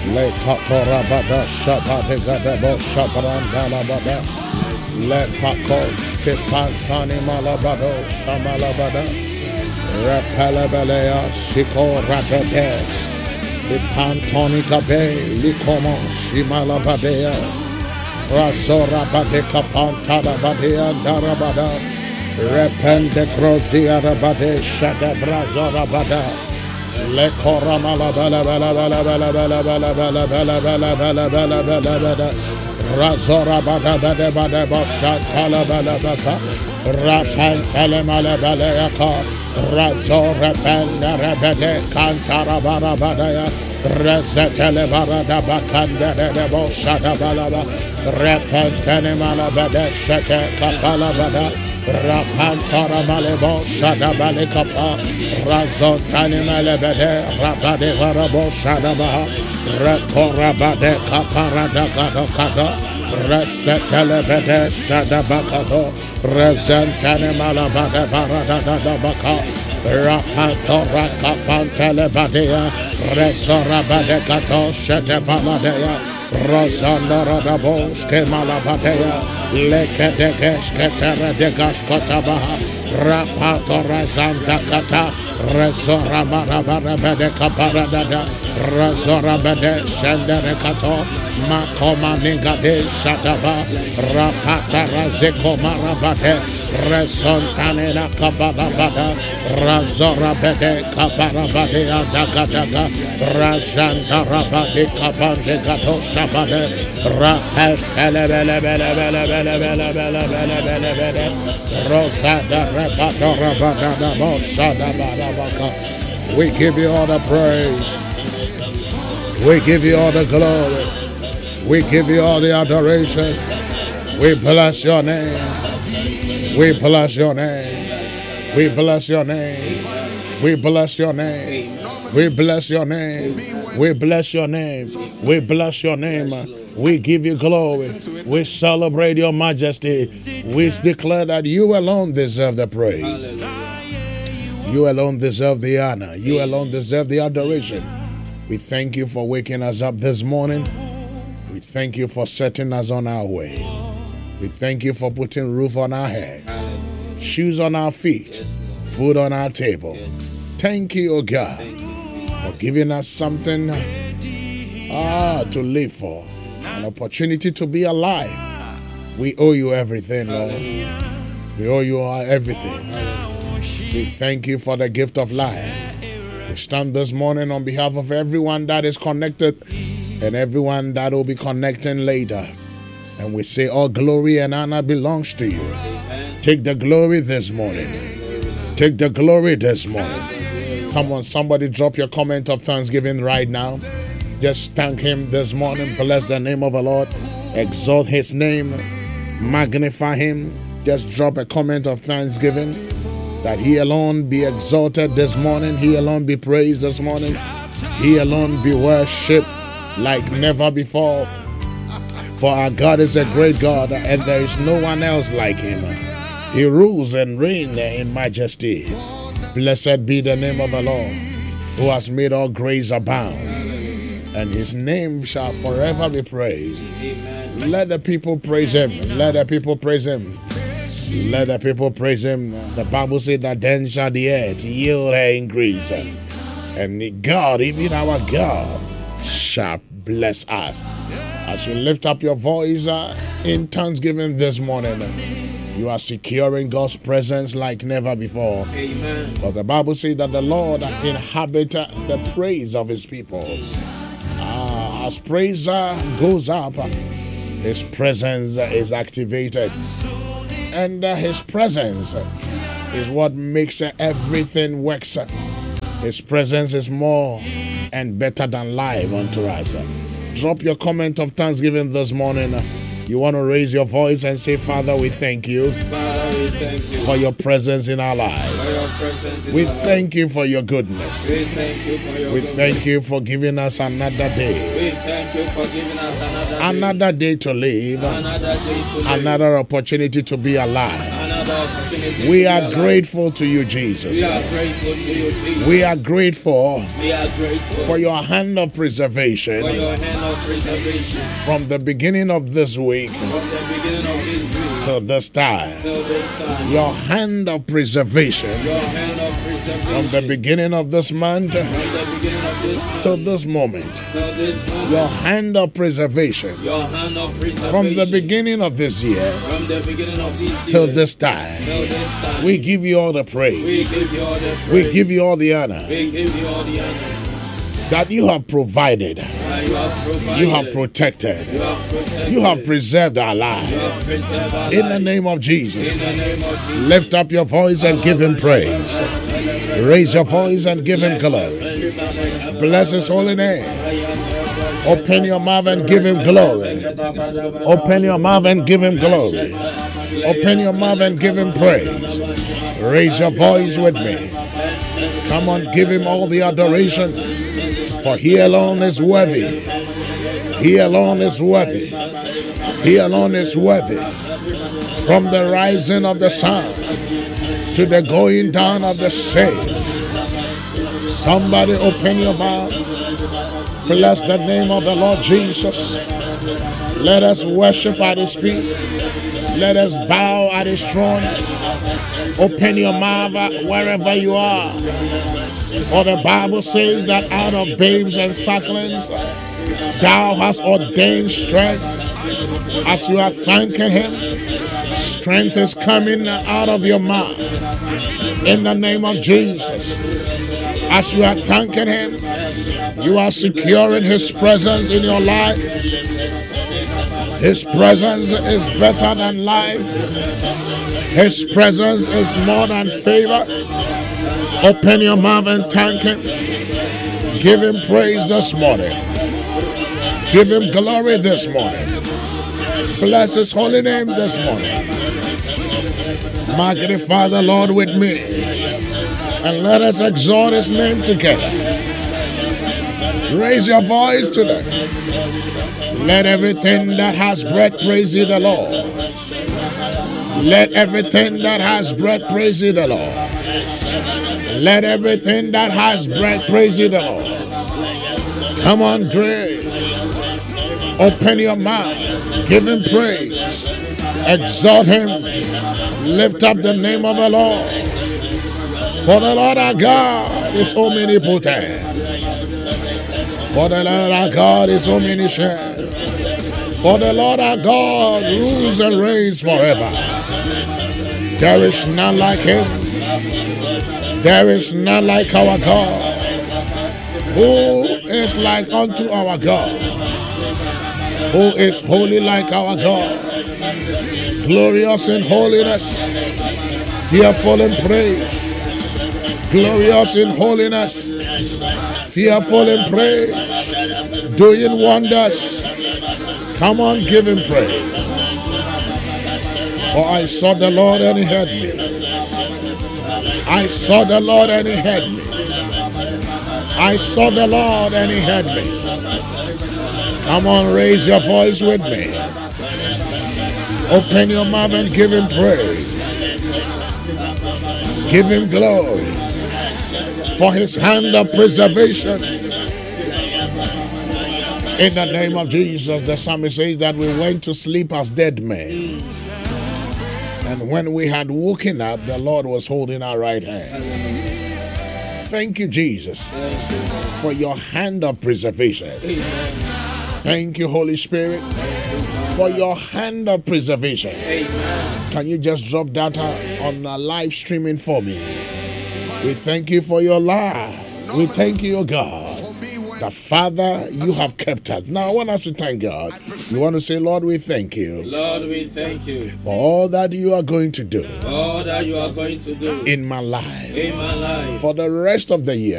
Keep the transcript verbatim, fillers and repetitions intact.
Le Katorabada Shabade Gadabo Shabrandalabada Le Pako Kipantani Malabado Shamalabada Repalabalea Siko Rabades the Pantonica Bay Likomo Shimalabadea Razora Badeka Pantada Badea Darabada Repende Crozia Rabade Shada Brazora Bada Le Coramala Bala Bala Bala Bala Bala Bala Bala Bala Bala Bala Bala Bala Bala Razora Bada Bada Bada Basha Tala Bala Baka Rapan Telemala Balayaka Razora Banda Rabade Kantara Bara Badaya Resetele Barada Bakanda de Boshada Balaba Rapan Telemala Bada Shete Kapala Bada Rapantara Malebo Shada Balikapa Razon Tanimale Bede Rabade Varabo Shada Baha Rekorabade Kaparada Kado Kado Resetele Bede Shada Bakado Rezentane Malabade Barada Dada Baka Rapantora Kapantele Badea Resora Bade Kato Shete Paladea Rosanda Radabos Kemalabadea Leke Degesh Ketera Degash Kotabaha Rapato Razanda Kata Resora Marabara Bede Kaparadada Resora Bede Shendere Kato Makoma Ningade Shadaba Rapata Razeko Marabade Resontanena Kabalabada Razora Bede Kaparabadea Dagadaga Rajanda Rabade Kabande Gato Shabade Rapel Bele Bele Bele Bele Bele Bele Bele Bele Bele Bele Rosada Repato Rabada Moshada Barabaka. We give you all the praise. We give you all the glory. We give you all the adoration. We bless your name. We bless your name. We bless your name. We bless your name. We bless your name. We bless your name. We bless your name. We give you glory. We celebrate your majesty. We declare that you alone deserve the praise. You alone deserve the honor. You alone deserve the adoration. We thank you for waking us up this morning. We thank you for setting us on our way. We thank you for putting roof on our heads, shoes on our feet, food on our table. Thank you, O God, for giving us something ah, to live for, an opportunity to be alive. We owe you everything, Lord. We owe you everything. We thank you for the gift of life. We stand this morning on behalf of everyone that is connected and everyone that will be connecting later. And we say all glory and honor belongs to you. Take the glory this morning. Take the glory this morning. Come on, somebody drop your comment of thanksgiving right now. Just thank him this morning. Bless the name of the Lord. Exalt his name. Magnify him. Just drop a comment of thanksgiving. That he alone be exalted this morning. He alone be praised this morning. He alone be worshipped like never before. For our God is a great God, and there is no one else like him. He rules and reigns in majesty. Blessed be the name of the Lord, who has made all grace abound, and his name shall forever be praised. Let the people praise him. Let the people praise him. Let the people praise him. The Bible says that then shall the earth yield her increase, and God, even our God, shall bless us. As you lift up your voice uh, in thanksgiving this morning, you are securing God's presence like never before. Amen. But the Bible says that the Lord inhabits the praise of his people. Uh, as praise uh, goes up, his presence is activated. And uh, his presence is what makes uh, everything work. His presence is more and better than life unto us. Drop your comment of thanksgiving this morning. You want to raise your voice and say, Father, we thank you, Father, we thank you for your presence in our lives. for your presence in We our thank you for your goodness. life. We thank you for your We goodness. thank you for giving us another day. We thank you for giving us another day. Another day to live. Another day to live. Another opportunity to be alive. Another another opportunity. We to are be alive. grateful to you, Jesus. We are grateful to you, Jesus. We are grateful We are grateful for your hand of for preservation your hand of preservation from the beginning of this week from the beginning of this week to this time. till this time. Your hand of preservation Your hand of preservation from the beginning of this month from the beginning of this month to this moment. till this moment. Your hand of preservation Your hand of preservation from the beginning of this year from the beginning of this till year this time. till this time. We give you all the We praise. give you all the praise. We give you all the honor We give you all the honor that you have provided, that you have provided. you have protected, You have protected. you have preserved our You lives. have preserved our In the lives. name of Jesus, In the name of Jesus. lift up your voice and give him praise. Raise your voice and give him glory. Bless his holy name. Open your mouth and give him glory. Open your mouth and give him glory. Open your mouth and give him praise. Raise your voice with me. Come on, give him all the adoration. For he alone is worthy. He alone is worthy. He alone is worthy. From the rising of the sun to the going down of the same. Somebody open your mouth. Bless the name of the Lord Jesus. Let us worship at his feet. Let us bow at his throne. Open your mouth wherever you are. For the Bible says that out of babes and sucklings, thou hast ordained strength. As you are thanking him, strength is coming out of your mouth. In the name of Jesus. As you are thanking him, you are securing his presence in your life. His presence is better than life. His presence is more than favor. Open your mouth and thank him. Give him praise this morning. Give him glory this morning. Bless his holy name this morning. Magnify the Lord with me. And let us exalt his name together. Raise your voice to them. Let everything that has breath praise ye the Lord. Let everything that has breath praise ye the Lord. Let everything that has breath praise ye the Lord. Come on, grace. Open your mouth. Give him praise. Exalt him. Lift up the name of the Lord. For the Lord our God is omnipotent. For the Lord our God is omniscient. For the Lord our God rules and reigns forever. There is none like him. There is none like our God. Who is like unto our God? Who is holy like our God? Glorious in holiness, fearful in praise. Glorious in holiness, fearful in praise, doing wonders. Come on, give him praise. For I saw the Lord and he heard me. I saw the Lord and he heard me. I saw the Lord and he heard me. Come on, raise your voice with me. Open your mouth and give him praise. Give him glory for his hand of preservation. In the name of Jesus, the psalmist says that we went to sleep as dead men. And when we had woken up, the Lord was holding our right hand. Thank you, Jesus, for your hand of preservation. Thank you, Holy Spirit, for your hand of preservation. Can you just drop data on our live streaming for me? We thank you for your life. We thank you, O God. The Father, you have kept us. Now I want us to thank God. You want to say, Lord, we thank you. Lord, we thank you For all that you are going to do for all that you are going to do in my life in my life for the rest of the year.